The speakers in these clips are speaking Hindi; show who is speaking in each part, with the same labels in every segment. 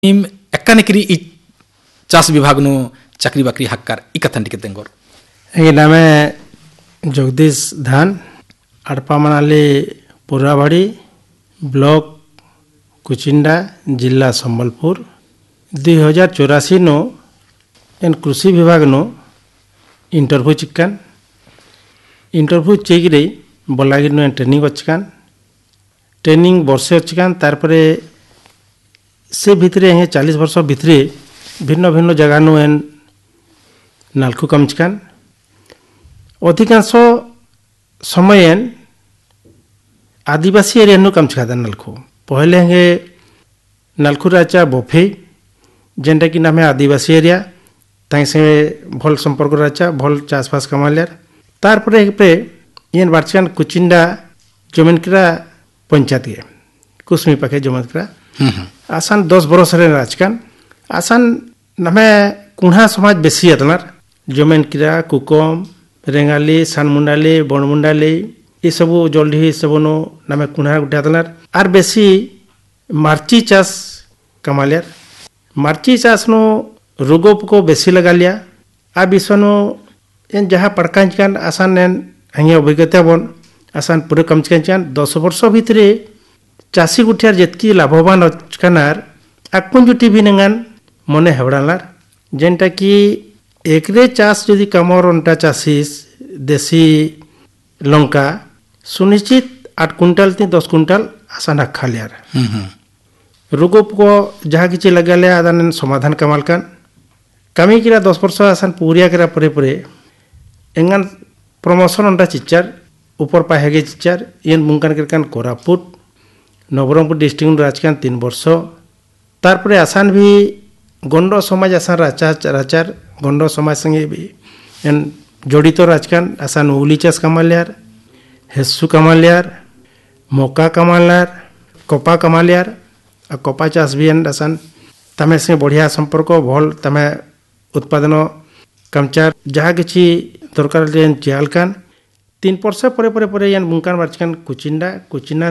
Speaker 1: निम एक्कानेकरी इ चाष विभाग नो चाकरी बाकरी हक्कार इ कथन टिके तेंगोर
Speaker 2: ये नामे जगदीश धान अड़पा मनाली पुराबाड़ी ब्लॉक कुचिंडा जिला संबलपुर 2084 नो एन कृषि विभाग no interview चिक्कान interview चेकरे बलागीर no training अच्छकान training वर्षे अच्छकान तारपरे से भितरे 40 वर्ष भितरे भिन्न भिन्न जगह नो एन नालखु कमचकान अधिकांश समय आदिवासी एरिया नु कमचका नालखु पहले हे नालखु राचा बफे जेनटा कि नाम है आदिवासी एरिया ताई से भल संपर्क राचा भल चाषबास कमालियार तार पे येन बारचकान कुचिंडा जमीनकरा पंचायत के कुसमी पाखे जमीनकरा आसान 10 बरस रे राजकान आसान नामे कुणा समाज बेसी अतनार जमीनकरा कुकम रेंगाली सानमुंडाली बनमुंडाली ये सब जल्दी सब नो नामे कुणा गुटे अतनार आर बेसी मार्ची चाष कमालियार मार्ची चाष नो रोगोप को बेसी लगा लिया आ विश्वनो एन जहाँ पड़कान आसान एन हंगे अभिज्ञता बन आसान पूरे कमचकान 10 वर्ष भितरे चाषी गुठियार जेतकी लाभवान अचकानार आकुन जुटी भी नंगान मने हेवड़ालार जेनटा कि एकरे चाष यदि कमर अंटा चाषीस देशी लंका सुनिश्चित 8 कुंटल 10 कुंटल आसान रखा लियार रोगोप को जहाँ किसी लगा लिया आदान समाधान कमाल कान कमी किरा 10 वर्ष आसान पूरिया करा परे परे एंगान प्रमोशन अंटा चिच्चार ऊपर पाहेगे चिच्चार येन मुंकान करकान कोरापुट नवरंगपुर डिस्ट्रिक्ट राजकान 3 वर्ष तारपरे आसान भी गंड समाज आसान राचार गंड समाज संगे भी एन जड़ित राजकान आसान उली चाष कमालियार हेसु कमालियार मका कमालियार कपा कमालियार आ कपा चाष भी एन आसान तमे से बढ़िया संपर्क भल तमे उत्पादन कमचार जहाँ किसी दरकार चियालकान 3 वर्ष परे परे परे यान बुंकान बारचकान कुचिंडा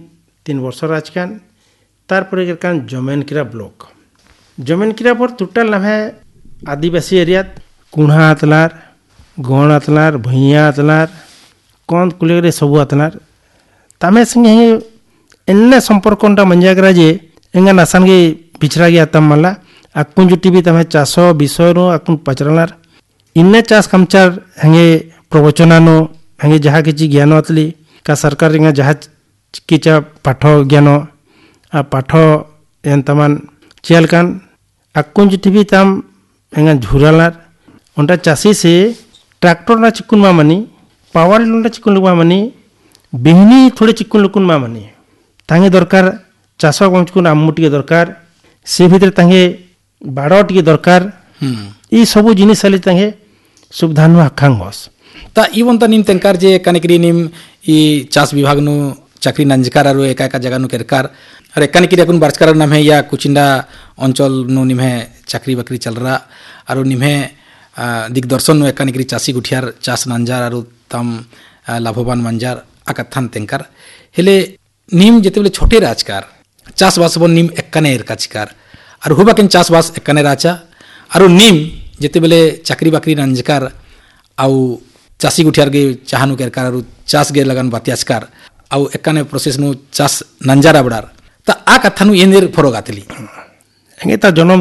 Speaker 2: 3 वर्ष राजकान तारपरे करकान जमेनकिरा ब्लॉक जमेनकिरा पर टोटल नाम है आदिवासी एरिया कुणा अतलार गण अतलार भैया अतलार कौन कुलेरे सब अतलार तमे संगे एन्ने संपर्क मंजागरा जे एंगा नासान के पिछड़ा गया तम मला आकुन जुटी भी तमे चाष विषय नो आकुन पचरालार इन्ने चाष कमचार हंगे प्रवचनानो हंगे जहाँ किसी ज्ञान अतली का सरकार इंगा जहाँ किचा पाठ ज्ञान आ पाठ एन तमान चियालकान आकुन जुटी भी तम हंगा झुरालार उनटा चाषी से ट्रैक्टर ना चिकुन मामनी पावर लुंडा चिकुन लुमा मनी बिहनी थोड़े चिकुन लुकुन मामनी तांगे दरकार चाष कमचकुन आम्मुटी के दरकार से भीतर तांगे बाड़ोटी के दरकार ई सबु जिनिस आली तांगे सुविधानु आखांगस
Speaker 1: ता इवंता निम तेंकार जे कानिकरी निम ई चाष विभाग नु चाकरी नंजकार आरो एका एका जगह नु केरकार अरे कानिकरी अकुन बारचकार नाम है या कुचिंडा अंचल नु निम है चाकरी बाकरी चल रहा आरो निम है दिग्दर्शन नु कानिकरी चाषी गुठियार चाष नंजार आरो तम लाभवान मंजार आकथान तेंकार हेले निम जेतेबले छोटे राजकार चाषबास बन निम एक्काने एरकाचकार आरो हुबा केन चाषबास एक्काने राचा आरो निम जेतेबले चाकरी बाकरी नंजकार आउ चाषी गुठियार गे चाहनु केरकार आरो चाष गे लगान बात्याचकार आउ एक्काने प्रोसेस नु चाष नंजारा बडार ता आ कथानु एनेर फरक आतली
Speaker 2: हंगे ता जन्म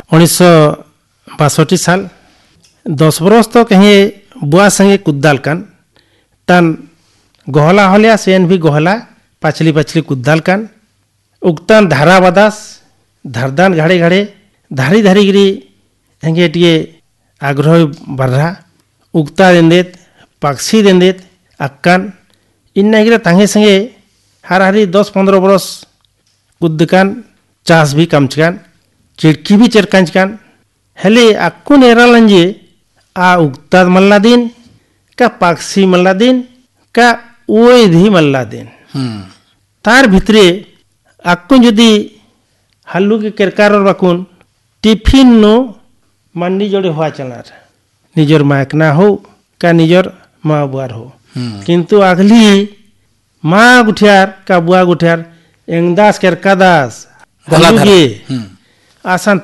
Speaker 2: 1962 साल 10 बरस तो कहीं बुआ संगे कुद्दाल कान तान गहला हलिया सेन भी गहला पाछली पाछली कुद्दाल कान उगतान धारा बादास धारदान घाड़े घाड़े धारी धारी गिरी हंगे टिए आग्रह बर्रा उगता देंदेत पाक्षी देंदेत अक्कान इन्ना गिरा तांगे संगे हारी 10-15 बरस कुद्दकान चाष भी कमचकान चिड़की भी चरकांचकान हेले अक्कुन एरालंजे आ उगता मल्ला दिन का पाक्षी मल्ला दिन का ओधी मल्ला दिन तार भितरे आकुन जदि हल्लू के केरकार बाकुन टिफिन नो मंडी जोड़े हुआ चलार निजर मायक ना हो का निजर माँ बुआर हो किंतु अगली माँ गुठियार का बुआ गुठियार एंगदास केरकादास आसान